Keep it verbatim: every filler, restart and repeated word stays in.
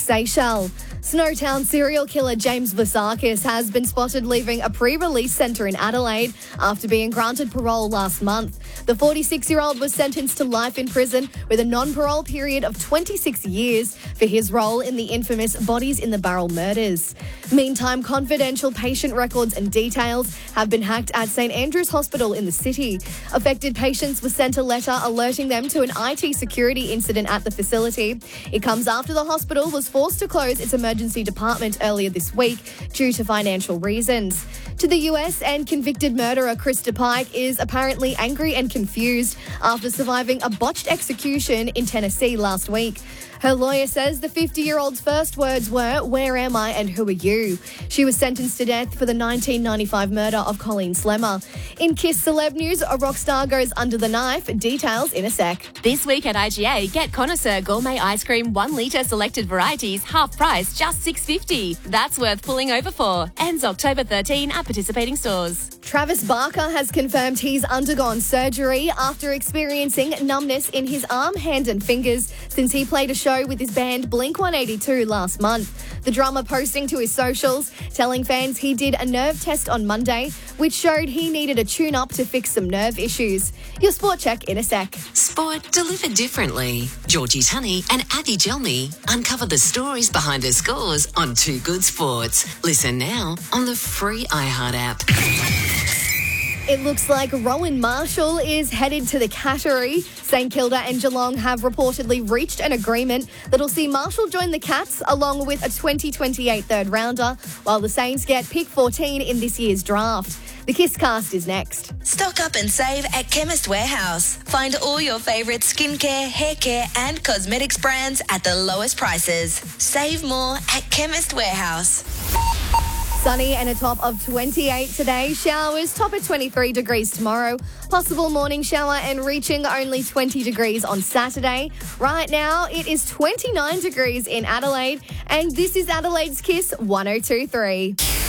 Seychelles. Snowtown serial killer James Vasakis has been spotted leaving a pre-release centre in Adelaide after being granted parole last month. The forty-six-year-old was sentenced to life in prison with a non-parole period of twenty-six years for his role in the infamous Bodies in the Barrel murders. Meantime, confidential patient records and details have been hacked at St Andrew's Hospital in the city. Affected patients were sent a letter alerting them to an I T security incident at the facility. It comes after the hospital was forced to close its emergency department earlier this week due to financial reasons. To the U S, and convicted murderer Krista Pike is apparently angry and confused after surviving a botched execution in Tennessee last week. Her lawyer says the fifty-year-old's first words were, "Where am I and who are you?" She was sentenced to death for the nineteen ninety-five murder of Colleen Slemmer. In Kiss Celeb News, a rock star goes under the knife. Details in a sec. This week at I G A, get Connoisseur Gourmet Ice Cream one litre selected varieties, half price, just six dollars fifty. That's worth pulling over for. Ends October thirteenth at participating stores. Travis Barker has confirmed he's undergone surgery after experiencing numbness in his arm, hand and fingers since he played a show with his band Blink one eighty-two last month. The drummer posting to his socials, telling fans he did a nerve test on Monday, which showed he needed a tune-up to fix some nerve issues. Your Sport Check in a sec. Sport delivered differently. Georgie Tunney and Abby Gelmy uncover the stories behind the scores on Two Good Sports. Listen now on the free iHeart app. It looks like Rowan Marshall is headed to the Cattery. St Kilda and Geelong have reportedly reached an agreement that'll see Marshall join the Cats along with a twenty twenty-eight third rounder, while the Saints get pick fourteen in this year's draft. The Kisscast is next. Stock up and save at Chemist Warehouse. Find all your favourite skincare, hair care and cosmetics brands at the lowest prices. Save more at Chemist Warehouse. Sunny and a top of twenty-eight today. Showers, top at twenty-three degrees tomorrow. Possible morning shower and reaching only twenty degrees on Saturday. Right now, it is twenty-nine degrees in Adelaide. And this is Adelaide's Kiss one oh two point three.